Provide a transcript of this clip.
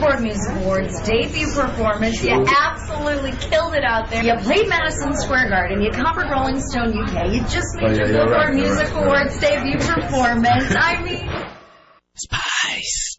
Billboard Music Awards debut performance. You absolutely killed it out there. You played Madison Square Garden. You covered Rolling Stone UK. You just made your Billboard Music Awards debut performance. I mean... Spice.